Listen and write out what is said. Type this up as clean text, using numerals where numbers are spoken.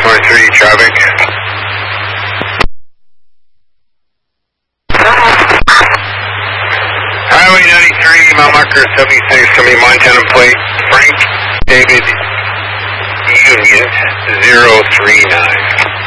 North 3 traffic. Highway 93, mile marker 76, coming Montana plate, Frank David Union 039.